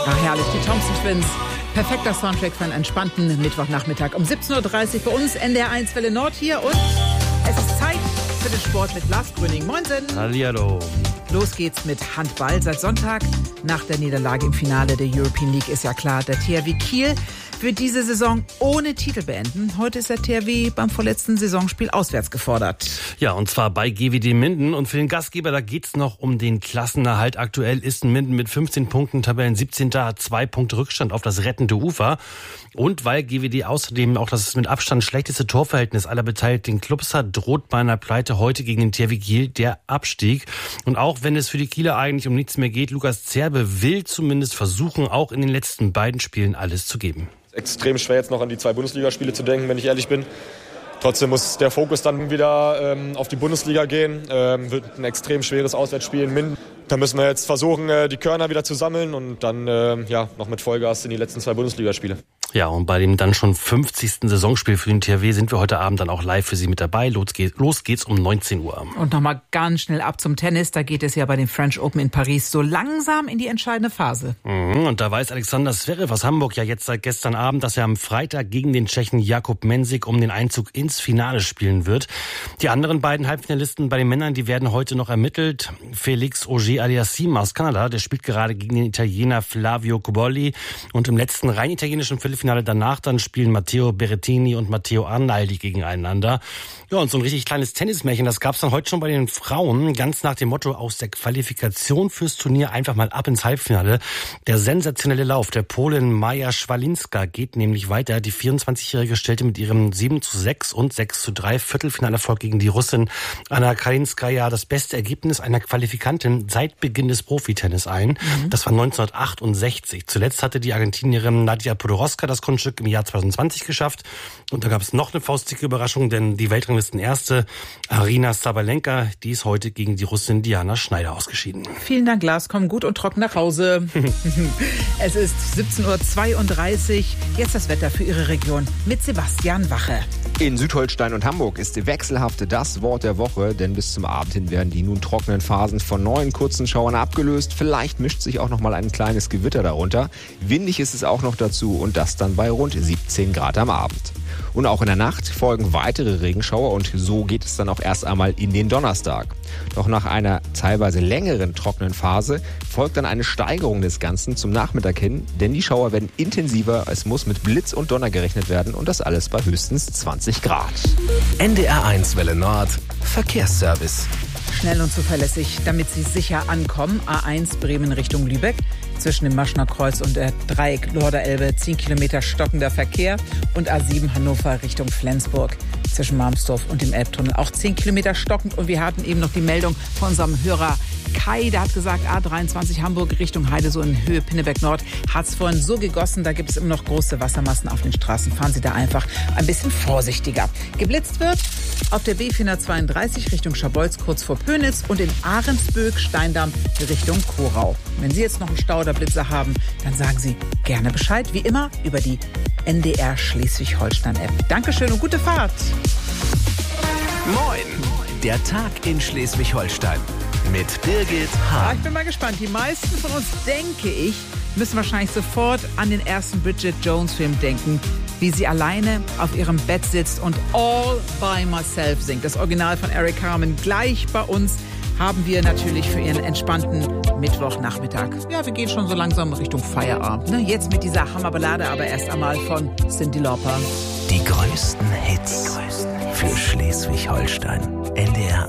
Ja, herrlich, die Thompson Twins. Perfekter Soundtrack für einen entspannten Mittwochnachmittag um 17.30 Uhr bei uns, NDR1 Welle Nord hier. Und es ist Zeit für den Sport mit Lars Gröning. Moinsen. Hallihallo. Los geht's mit Handball. Seit Sonntag nach der Niederlage im Finale der European League ist ja klar, der THW Kiel wird diese Saison ohne Titel beenden. Heute ist der THW beim vorletzten Saisonspiel auswärts gefordert. Ja, und zwar bei GWD Minden. Und für den Gastgeber, da geht's noch um den Klassenerhalt. Aktuell ist Minden mit 15 Punkten Tabellen 17. hat 2 Punkte Rückstand auf das rettende Ufer. Und weil GWD außerdem auch das mit Abstand schlechteste Torverhältnis aller beteiligten Clubs hat, droht bei einer Pleite heute gegen den THW Kiel der Abstieg. Und auch wenn es für die Kieler eigentlich um nichts mehr geht, Lukas Zerbe will zumindest versuchen, auch in den letzten beiden Spielen alles zu geben. Extrem schwer jetzt noch an die 2 Bundesligaspiele zu denken, wenn ich ehrlich bin. Trotzdem muss der Fokus dann wieder auf die Bundesliga gehen. Wird ein extrem schweres Auswärtsspiel in Minden. Da müssen wir jetzt versuchen, die Körner wieder zu sammeln und dann noch mit Vollgas in die letzten 2 Bundesligaspiele. Ja, und bei dem dann schon 50. Saisonspiel für den THW sind wir heute Abend dann auch live für Sie mit dabei. Los geht's um 19 Uhr. Und nochmal ganz schnell ab zum Tennis. Da geht es ja bei den French Open in Paris so langsam in die entscheidende Phase. Und da weiß Alexander Zverev aus Hamburg ja jetzt seit gestern Abend, dass er am Freitag gegen den Tschechen Jakub Mensik um den Einzug ins Finale spielen wird. Die anderen beiden Halbfinalisten bei den Männern, die werden heute noch ermittelt. Felix Auger-Aliassime aus Kanada, der spielt gerade gegen den Italiener Flavio Cobolli. Und im letzten rein italienischen Viertelfinale danach dann spielen Matteo Berrettini und Matteo Arnaldi gegeneinander. Ja, und so ein richtig kleines Tennismärchen, das gab's dann heute schon bei den Frauen, ganz nach dem Motto aus der Qualifikation fürs Turnier einfach mal ab ins Halbfinale. Der sensationelle Lauf der Polin Maja Schwalinska geht nämlich weiter. Die 24-Jährige stellte mit ihrem 7:6 und 6:3 Viertelfinalerfolg gegen die Russin Anna Kalinskaya das beste Ergebnis einer Qualifikantin seit Beginn des Profitennis ein. Das war 1968. Zuletzt hatte die Argentinierin Nadia Podoroska das Kunststück im Jahr 2020 geschafft. Und da gab es noch eine faustdicke Überraschung, denn die Weltranglistenerste Aryna Sabalenka, die ist heute gegen die Russin Diana Schneider ausgeschieden. Vielen Dank, Lars. Komm gut und trocken nach Hause. Es ist 17.32 Uhr. Jetzt das Wetter für Ihre Region mit Sebastian Wache. In Südholstein und Hamburg ist wechselhaft das Wort der Woche, denn bis zum Abend hin werden die nun trockenen Phasen von neuen kurzen Schauern abgelöst. Vielleicht mischt sich auch noch mal ein kleines Gewitter darunter. Windig ist es auch noch dazu und das dann bei rund 17 Grad am Abend. Und auch in der Nacht folgen weitere Regenschauer und so geht es dann auch erst einmal in den Donnerstag. Doch nach einer teilweise längeren trockenen Phase folgt dann eine Steigerung des Ganzen zum Nachmittag hin, denn die Schauer werden intensiver, es muss mit Blitz und Donner gerechnet werden und das alles bei höchstens 20 Grad. NDR1 Welle Nord, Verkehrsservice. Schnell und zuverlässig, damit Sie sicher ankommen. A1 Bremen Richtung Lübeck. Zwischen dem Maschner Kreuz und der Dreieck Lorder-Elbe 10 Kilometer stockender Verkehr. Und A7 Hannover Richtung Flensburg. Zwischen Marmsdorf und dem Elbtunnel auch 10 Kilometer stockend. Und wir hatten eben noch die Meldung von unserem Hörer Kai, der hat gesagt, A23 Hamburg Richtung Heide, so in Höhe Pinneberg Nord, hat es vorhin so gegossen, da gibt es immer noch große Wassermassen auf den Straßen. Fahren Sie da einfach ein bisschen vorsichtiger. Geblitzt wird auf der B432 Richtung Schabolz kurz vor Pönitz und in Ahrensböck Steindamm Richtung Korau. Wenn Sie jetzt noch einen Stau oder Blitzer haben, dann sagen Sie gerne Bescheid, wie immer über die NDR Schleswig-Holstein-App. Dankeschön und gute Fahrt. Moin, der Tag in Schleswig-Holstein. Mit Birgit Hahn. Ich bin mal gespannt. Die meisten von uns, denke ich, müssen wahrscheinlich sofort an den ersten Bridget Jones-Film denken, wie sie alleine auf ihrem Bett sitzt und All by Myself singt. Das Original von Eric Carmen. Gleich bei uns haben wir natürlich für Ihren entspannten Mittwochnachmittag. Ja, wir gehen schon so langsam Richtung Feierabend. Ne? Jetzt mit dieser Hammerballade, aber erst einmal von Cyndi Lauper. Die größten Hits für Schleswig-Holstein. NDR